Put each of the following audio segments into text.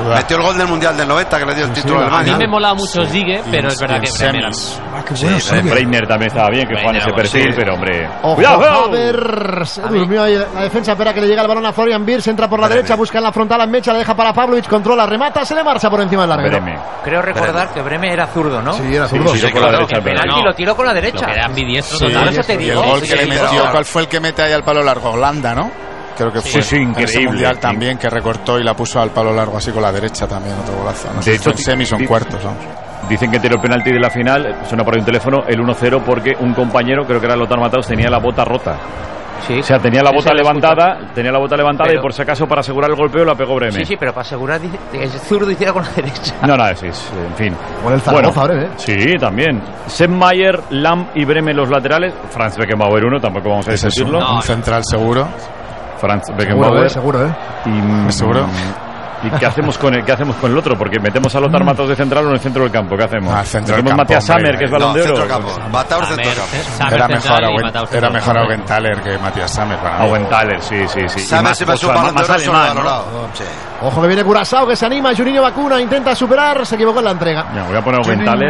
duda. Metió el gol del Mundial del 90 que le dio el título a Alemania. A mí me molaba mucho Ziege, pero es verdad que Bremer. Breitner también estaba bien, que juega en ese perfil, pero hombre. ¡Cuidado! Se durmió ahí la defensa, espera que le llega el balón a Florian Wirtz, entra por la derecha, busca en la frontal a Mecha, la deja para Pavlovic, controla, remata, se le marcha por encima del larguero. Creo recordar que Bremer era zurdo, ¿no? Sí, era zurdo. Sí, con la derecha, el penalti lo tiró con la derecha. Era ambidiestro total. total. Eso te Y digo. el gol que le metió, ¿cuál fue el que mete ahí al palo largo? Holanda, ¿no? Creo que fue sí, en ese increíble. Mundial también, que recortó y la puso al palo largo así con la derecha también, otro golazo. No De sé, hecho, en semis son cuartos, vamos. Dicen que tiró el penalti de la final, suena por ahí un teléfono, el 1-0, porque un compañero, creo que era Lothar Matthaus, tenía la bota rota. Sí. O sea, tenía la bota levantada, pero, y por si acaso para asegurar el golpeo la pegó Bremer. Sí, pero para asegurar que el zurdo hiciera con la derecha. No, sí, en fin. Por el Zaragoza, Bremer. Sí, también. Sepp Maier, Lahm y Bremer los laterales. Franz Beckenbauer 1, tampoco vamos a discutirlo. Un central seguro. Franz Beckenbauer. Seguro. ¿Seguro? ¿Y qué hacemos con el otro? Porque metemos a Lothar Matthaus de central o en el centro del campo. ¿Qué hacemos? Metemos Matías Sammer, que es balón de oro. Matthaus centro campo. Era mejor Augenthaler que Matías Sammer. Augenthaler, sí. Sammer se pasó balón de oro sobrevalorado. Ojo que viene Curaçao, que se anima, Juninho Vacuna intenta superar, se equivocó en la entrega. Voy a poner Augenthaler.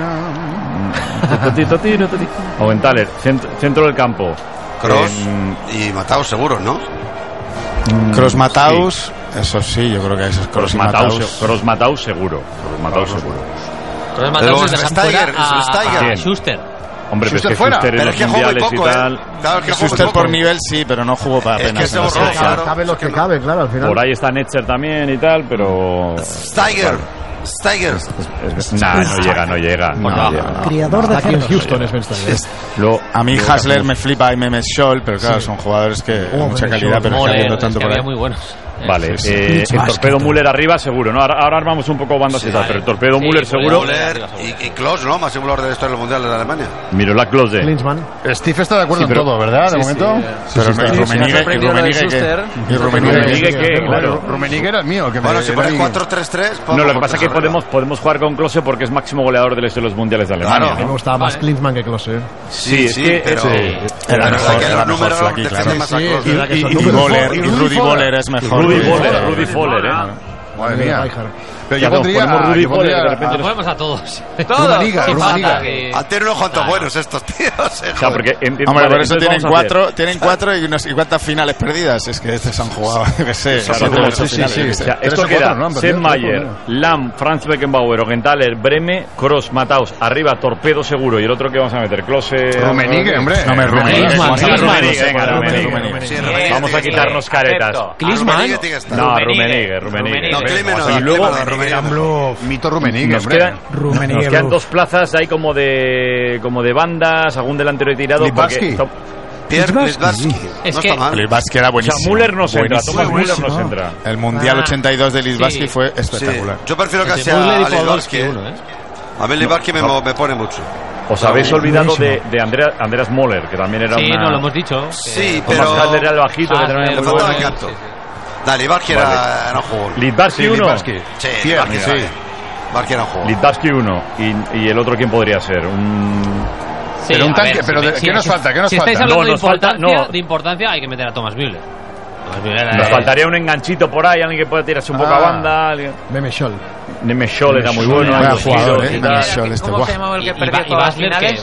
Augenthaler, centro del campo. Kroos y Matthaus seguro, ¿no? Kroos Matthaus, eso sí, yo creo que eso es Kroos Matthaus. Kroos Matthaus seguro. Kroos Matthaus es Steiger. a Schuster. Hombre, pero es que fuera. Schuster en Pero los es que jugó muy mundiales y poco, tal. Claro, que Schuster por nivel sí, pero no jugó para apenas. Es que se borró, claro. Cabe lo que cabe, claro, al final. Por ahí está Netzer también y tal, pero... Steiger. No llega. Criador de aquí en Houston es Ben Steiger. A mí Hasler me flipa y Mehmet Scholl, pero claro, son jugadores que de mucha calidad, pero que habiendo tanto por ahí. Muy buenos. Vale, el Torpedo Müller arriba seguro, ¿no? Ahora armamos un poco bandas y tal, pero el Torpedo Müller seguro. Müller y Klose, ¿no? Máximo jugador de la historia del Mundial de Alemania. Miroslav Klose. Klinsmann. Steve está de acuerdo en todo, ¿verdad? De momento. Pero Rummenigge que, claro. Rummenigge era el mío. Bueno, si pones 4-3-3. No, lo que pasa es que podemos jugar con Klose porque es máximo goleador de los mundiales de Alemania. Claro, a mí me gustaba más Klinsmann que Klose. Sí, pero era mejor Flaky, claro. Y Rudi Voller es mejor. Rudy Voller, Madre mía. Pero yo pondría de repente ponemos a todos. Rummenigge. Tienen unos cuantos buenos estos tíos. O sea, porque hombre, por eso tienen cuatro y cuántas finales perdidas. Es que estos han jugado, yo qué sé. Esto queda Sepp Maier, Lahm, Franz Beckenbauer, Augenthaler, Bremer, Kroos, Matthaus, arriba Torpedo seguro. Y el otro que vamos a meter, Klose. Rummenigge, hombre. No me Rummenigge. Vamos a quitarnos caretas. Klinsmann. No, Rummenigge. Y luego mito Rummenigge. Nos quedan dos plazas ahí como de bandas, algún delantero tirado. Pierre Littbarski. Es que Littbarski era buenísimo. O sea, Müller no se entra, Thomas Müller no se entra. El Mundial 82 de Littbarski fue espectacular. Yo prefiero que sea a Littbarski. A mí Littbarski me pone mucho. Os habéis olvidado de Andreas Möller, que también era sí, no lo hemos dicho. Sí, pero Thomas Hasler era el bajito que tenía le faltaba encanto. Littbarski era un jugador. Littbarski 1. Sí, Littbarski era un jugador. Littbarski 1. ¿Y el otro quién podría ser? Sí, pero un tanque, pero ¿qué nos falta? ¿Qué nos falta? Estáis hablando de importancia, hay que meter a Thomas Müller. Nos faltaría un enganchito por ahí, alguien que pueda tirarse un poco a banda. Mehmet Scholl era muy bueno. ¿Cómo se llamaba el que perdió todas las finales?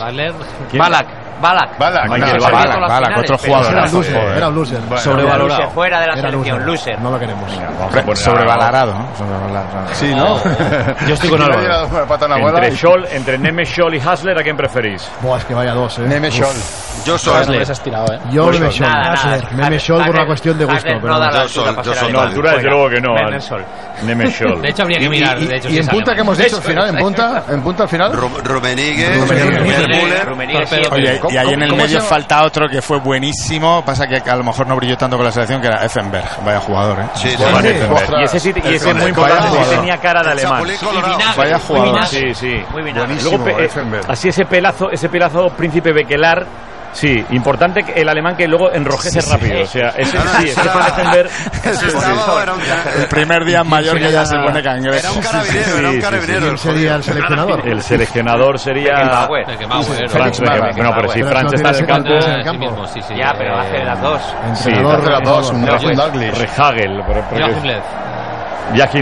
Balak, otro jugador. Era un loser. Sobrevalorado. Fuera de la selección, loser. No lo queremos. Sobrevalorado, ¿no? Sí, ¿no? Yo estoy con Álvaro. Entre Mehmet Scholl y Hasler, ¿a quién preferís? Buah, es que vaya dos, Mehmet Scholl. Yo soy Hasler. Yo Mehmet Scholl. Mehmet Scholl por una cuestión de gusto. No, altura desde luego que no. Mehmet Scholl. De hecho, habría que mirar. ¿Y en punta que hemos dicho al final? ¿En punta al final? Rummenigge, Müller. Y ahí en el medio falta otro que fue buenísimo. Pasa que a lo mejor no brilló tanto con la selección, que era Effenberg. Vaya jugador, ¿eh? Sí. Y ese muy importante, tenía cara de alemán. Vaya jugador. Sí. Muy vinagre. Luego, así ese pelazo príncipe Bekelar. Sí, importante que el alemán que luego enrojece rápido. O sea, ese para defender. El primer día en Mallorca ya se pone cangrejos. Era un carabinero. ¿Quién sería el seleccionador? El seleccionador sería Franz Beckenbauer. Bueno, pero si Franz está en el campo. Ya, pero hace las dos. Entrenador de las dos. Un Rehagel. Joachim